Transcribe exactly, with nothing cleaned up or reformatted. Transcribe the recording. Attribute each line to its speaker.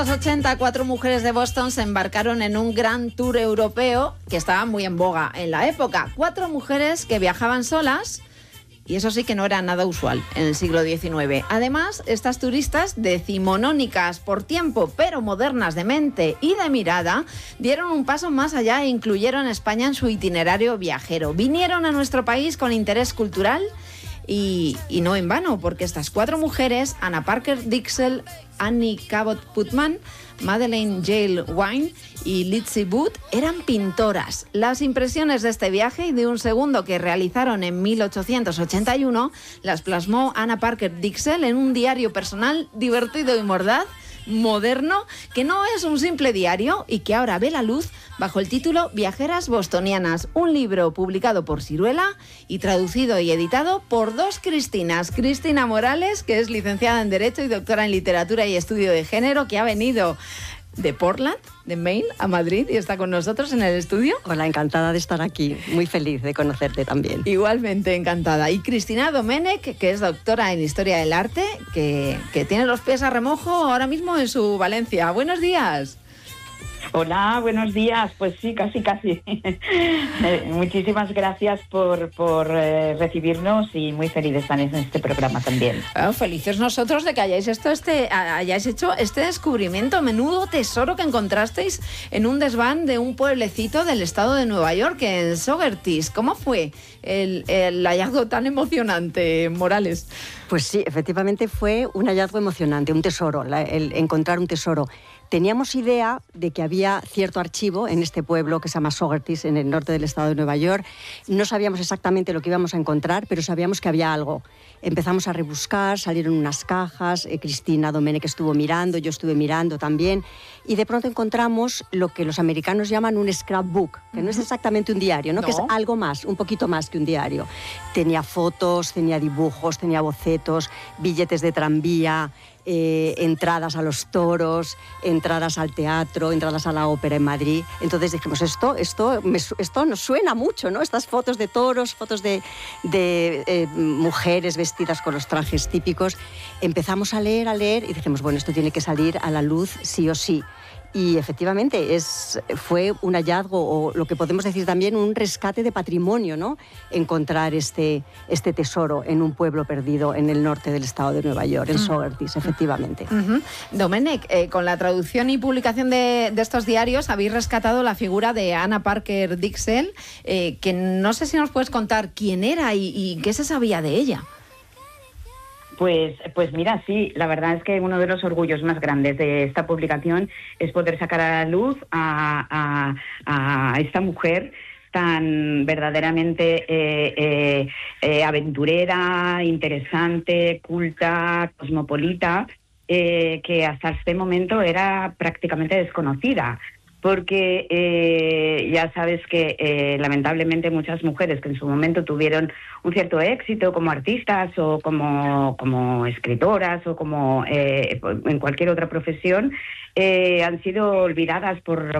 Speaker 1: En los ochenta, cuatro mujeres de Boston se embarcaron en un gran tour europeo que estaba muy en boga en la época. Cuatro mujeres que viajaban solas, y eso sí que no era nada usual en el siglo diecinueve. Además, estas turistas, decimonónicas por tiempo, pero modernas de mente y de mirada, dieron un paso más allá e incluyeron España en su itinerario viajero. Vinieron a nuestro país con interés cultural y, y no en vano, porque estas cuatro mujeres, Anna Parker Dixell, Annie Cabot Putman, Madeleine Yale Wine y Lizzie Booth, eran pintoras. Las impresiones de este viaje y de un segundo que realizaron en mil ochocientos ochenta y uno las plasmó Anna Parker Dixell en un diario personal divertido y mordaz, moderno, que no es un simple diario y que ahora ve la luz bajo el título Viajeras Bostonianas, un libro publicado por Siruela y traducido y editado por dos Cristinas. Cristina Morales, que es licenciada en Derecho y doctora en Literatura y Estudio de Género, que ha venido de Portland, de Maine, a Madrid y está con nosotros en el estudio.
Speaker 2: Hola, encantada de estar aquí, muy feliz de conocerte también.
Speaker 1: Igualmente encantada. Y Cristina Domènech, que es doctora en Historia del Arte, que, que tiene los pies a remojo ahora mismo en su Valencia. Buenos días.
Speaker 3: Hola, buenos días. Pues sí, casi, casi. eh, muchísimas gracias por, por eh, recibirnos y muy feliz de estar en este programa también.
Speaker 1: Oh, felices nosotros de que hayáis, esto este, hayáis hecho este descubrimiento, menudo tesoro que encontrasteis en un desván de un pueblecito del estado de Nueva York, en Saugerties. ¿Cómo fue el, el hallazgo tan emocionante, Morales?
Speaker 2: Pues sí, efectivamente fue un hallazgo emocionante, un tesoro, la, el encontrar un tesoro. Teníamos idea de que había cierto archivo en este pueblo que se llama Saugerties, en el norte del estado de Nueva York. No sabíamos exactamente lo que íbamos a encontrar, pero sabíamos que había algo. Empezamos a rebuscar, salieron unas cajas, eh, Cristina Domènech estuvo mirando, yo estuve mirando también, y de pronto encontramos lo que los americanos llaman un scrapbook, que no es exactamente un diario, ¿no?
Speaker 1: No.
Speaker 2: Que es algo más, un poquito más que un diario. Tenía fotos, tenía dibujos, tenía bocetos, billetes de tranvía, Eh, entradas a los toros, entradas al teatro, entradas a la ópera en Madrid. Entonces dijimos, esto, esto, me, esto nos suena mucho, ¿no? Estas fotos de toros, fotos de, de eh, mujeres vestidas con los trajes típicos. Empezamos a leer, a leer y dijimos, bueno, esto tiene que salir a la luz sí o sí. Y efectivamente es, fue un hallazgo, o lo que podemos decir también, un rescate de patrimonio, ¿no? Encontrar este, este tesoro en un pueblo perdido en el norte del estado de Nueva York, en Saugerties, efectivamente.
Speaker 1: Uh-huh. Domènech, eh, con la traducción y publicación de, de estos diarios habéis rescatado la figura de Anna Parker Dixell, eh, que no sé si nos puedes contar quién era y, y qué se sabía de ella.
Speaker 3: Pues, pues mira, sí, la verdad es que uno de los orgullos más grandes de esta publicación es poder sacar a la luz a, a, a esta mujer tan verdaderamente eh, eh, eh, aventurera, interesante, culta, cosmopolita, eh, que hasta este momento era prácticamente desconocida. Porque eh, ya sabes que eh, lamentablemente muchas mujeres que en su momento tuvieron un cierto éxito como artistas o como, como escritoras o como eh, en cualquier otra profesión, eh, han sido olvidadas por